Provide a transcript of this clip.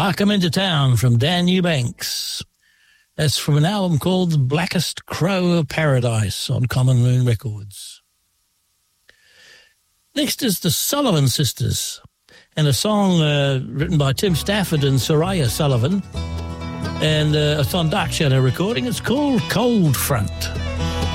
I Come Into Town from Dan Eubanks. That's from an album called The Blackest Crow of Paradise on Common Moon Records. Next is the Sullivan Sisters and a song written by Tim Stafford and Soraya Sullivan, and it's on Dark Shadow recording. It's called Cold Front.